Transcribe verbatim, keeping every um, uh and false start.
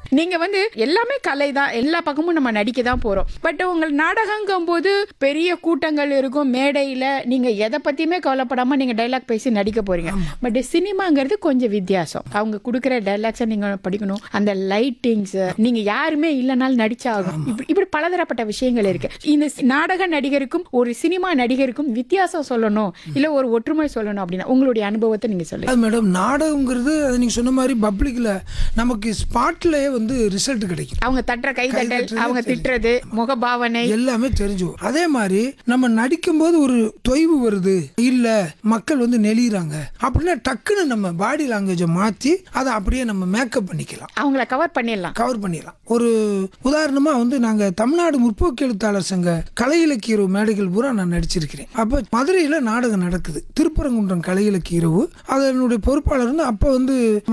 நீங்க வந்து எல்லாமே கலை தான், எல்லா பக்கமும் நம்ம நடிக்க தான் போறோம். பட் உங்கள் நாடகங்கும் போது பெரிய கூட்டங்கள் இருக்கும், மேடையில நீங்க எதை பத்தியுமே கவலைப்படாம நீங்க டைலாக் பேசி நடிக்க போறீங்க. பட் சினிமாங்கிறது கொஞ்சம் வித்தியாசம். அவங்க கொடுக்குற டைலாக்ஸை நீங்க படிக்கணும், அந்த லைட்டிங்ஸ், நீங்க யாருமே இல்லைனாலும் நடிச்சாகும். இப்படி இப்படி பலதரப்பட்ட விஷயங்கள் இருக்கு. இந்த நாடக நடிகருக்கும் ஒரு சினிமா நடிகருக்கும் வித்தியாசம் சொல்லணும், இல்ல ஒரு ஒற்றுமை சொல்லணும் அப்படின்னா உங்களுடைய அனுபவத்தை நீங்க சொல்லுங்க. மேடம், நாடகங்கிறது அது நீங்க சொன்ன மாதிரி பப்ளிக்ல நமக்கு ஸ்பாட்லயே வந்து ரிசல்ட் கிடைக்கும். அவங்க தட்டுற கை தட்டல், அவங்க திட்டுறது, முகபாவனை எல்லாமே தெரிஞ்சு வரும். அதே மாதிரி நம்ம நடிக்கும் போது ஒரு தொய்வு வருது, இல்ல மக்கள் வந்து நெளிறாங்க அப்படின்னா டக்குன்னு நம்ம பாடி லாங்குவேஜை மாத்தி அதை அப்படியே நம்ம மேக்கப் பண்ணிக்கலாம், அவங்கள கவர் பண்ணிடலாம் கவர் பண்ணிடலாம். ஒரு உதாரணமா வந்து நாங்க தமிழ்நாடு முற்போக்கு எழுத்தாளர் சங்க கலை இலக்கிய இரவு மேடைகள் பூரா நான் நடிச்சிருக்கிறேன். அப்ப மதுரையில நாடகம் நடக்குது, திருப்பரங்குன்றம் கலை இலக்கிய இரவு. அதனுடைய பொறுப்பாளர் வந்து அப்ப வந்து